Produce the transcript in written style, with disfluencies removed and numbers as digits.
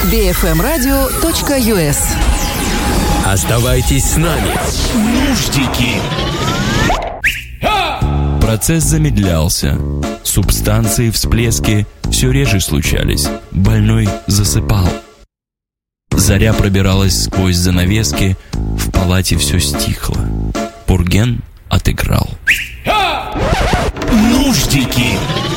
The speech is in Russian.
bfmradio.us. Оставайтесь с нами. Нуждики. Процесс замедлялся. Субстанции, всплески все реже случались. Больной засыпал. Заря пробиралась сквозь занавески. В палате все стихло. Пурген отыграл. Нуждики.